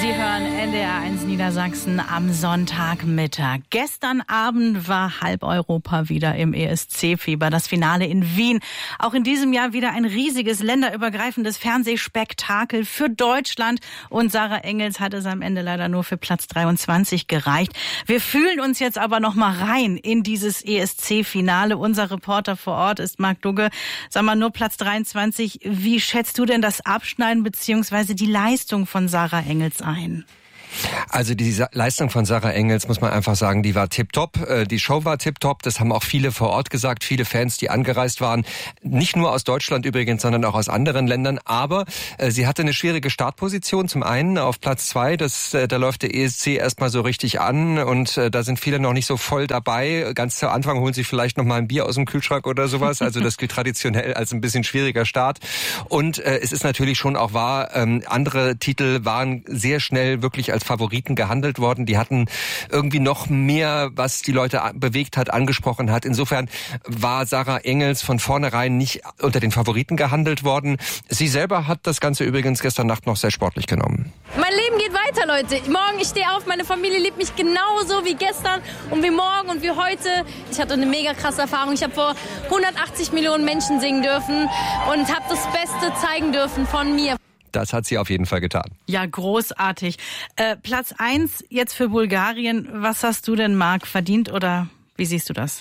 Sie hören NDR1 Niedersachsen am Sonntagmittag. Gestern Abend war halb Europa wieder im ESC-Fieber, das Finale in Wien. Auch in diesem Jahr wieder ein riesiges länderübergreifendes Fernsehspektakel für Deutschland. Und Sarah Engels hat es am Ende leider nur für Platz 23 gereicht. Wir fühlen uns jetzt aber noch mal rein in dieses ESC-Finale. Unser Reporter vor Ort ist Marc Dugge. Sag mal, nur Platz 23. Wie schätzt du denn das Abschneiden bzw. die Leistung von Sarah Engels ein? Also die Leistung von Sarah Engels, muss man einfach sagen, die war tipptopp. Die Show war tipptopp. Das haben auch viele vor Ort gesagt, viele Fans, die angereist waren. Nicht nur aus Deutschland übrigens, sondern auch aus anderen Ländern. Aber sie hatte eine schwierige Startposition. Zum einen auf Platz 2, da läuft der ESC erstmal so richtig an und da sind viele noch nicht so voll dabei. Ganz zu Anfang holen sie vielleicht noch mal ein Bier aus dem Kühlschrank oder sowas. Also das gilt traditionell als ein bisschen schwieriger Start. Und es ist natürlich schon auch wahr, andere Titel waren sehr schnell wirklich als Favoriten gehandelt worden. Die hatten irgendwie noch mehr, was die Leute bewegt hat, angesprochen hat. Insofern war Sarah Engels von vornherein nicht unter den Favoriten gehandelt worden. Sie selber hat das Ganze übrigens gestern Nacht noch sehr sportlich genommen. Mein Leben geht weiter, Leute. Morgen, ich stehe auf, meine Familie liebt mich genauso wie gestern und wie morgen und wie heute. Ich hatte eine mega krasse Erfahrung. Ich habe vor 180 Millionen Menschen singen dürfen und habe das Beste zeigen dürfen von mir. Das hat sie auf jeden Fall getan. Ja, großartig. Platz 1 jetzt für Bulgarien. Was hast du denn, Marc, verdient oder wie siehst du das?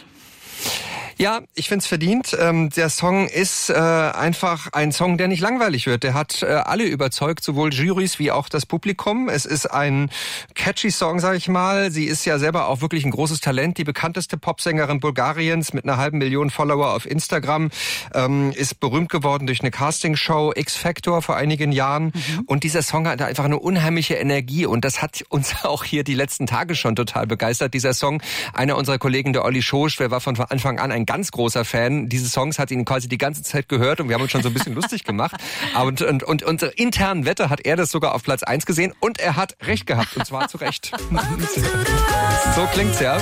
Ja, ich find's verdient. Der Song ist einfach ein Song, der nicht langweilig wird. Der hat alle überzeugt, sowohl Jurys wie auch das Publikum. Es ist ein catchy Song, sag ich mal. Sie ist ja selber auch wirklich ein großes Talent. Die bekannteste Popsängerin Bulgariens mit einer 500.000 Follower auf Instagram. Ist berühmt geworden durch eine Castingshow X Factor vor einigen Jahren. Und dieser Song hat einfach eine unheimliche Energie. Und das hat uns auch hier die letzten Tage schon total begeistert. Dieser Song, einer unserer Kollegen, der Olli Schosch, der war von Anfang an ein ganz großer Fan dieses Songs, hat ihn quasi die ganze Zeit gehört und wir haben uns schon so ein bisschen lustig gemacht. Und unsere internen Wette hat er das sogar auf Platz 1 gesehen und er hat recht gehabt und zwar zu Recht. So klingt's ja.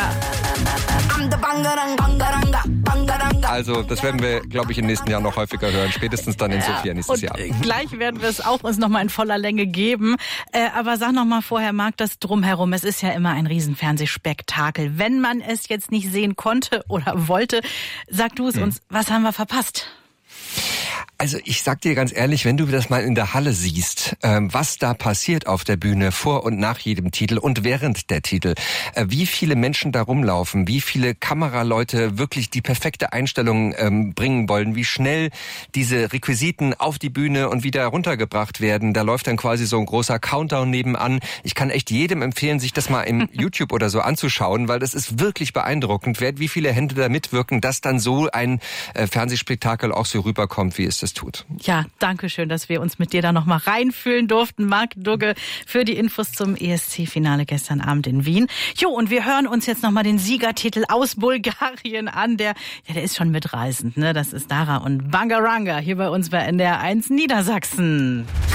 Also das werden wir, glaube ich, im nächsten Jahr noch häufiger hören. Spätestens dann in Sofia nächstes Jahr. Gleich werden wir es auch uns nochmal in voller Länge geben. Aber sag nochmal vorher, Marc, das Drumherum. Es ist ja immer ein Riesenfernsehspektakel. Wenn man es jetzt nicht sehen konnte oder wollte, sag du es uns, was haben wir verpasst? Also ich sag dir ganz ehrlich, wenn du das mal in der Halle siehst, was da passiert auf der Bühne vor und nach jedem Titel und während der Titel, wie viele Menschen da rumlaufen, wie viele Kameraleute wirklich die perfekte Einstellung bringen wollen, wie schnell diese Requisiten auf die Bühne und wieder runtergebracht werden. Da läuft dann quasi so ein großer Countdown nebenan. Ich kann echt jedem empfehlen, sich das mal im YouTube oder so anzuschauen, weil das ist wirklich beeindruckend, wie viele Hände da mitwirken, dass dann so ein Fernsehspektakel auch so rüberkommt, wie es das tut. Ja, danke schön, dass wir uns mit dir da noch mal reinfühlen durften. Marc Dugge für die Infos zum ESC-Finale gestern Abend in Wien. Jo, und wir hören uns jetzt noch mal den Siegertitel aus Bulgarien an. Der ist schon mitreißend, ne? Das ist Dara und Bangaranga hier bei uns bei NDR1 Niedersachsen.